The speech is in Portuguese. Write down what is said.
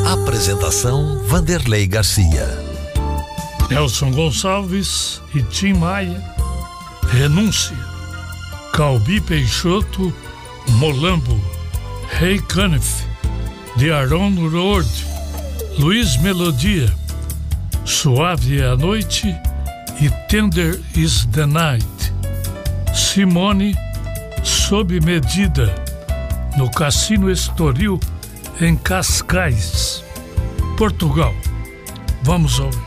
Apresentação Vanderlei Garcia. Nelson Gonçalves e Tim Maia, Renúncia. Calbi Peixoto, Molambo. Ray Conniff, The Aaron Road. Luiz Melodia, Suave é a Noite e Tender is the Night. Simone, Sob Medida, no Cassino Estoril, em Cascais, Portugal. Vamos ouvir.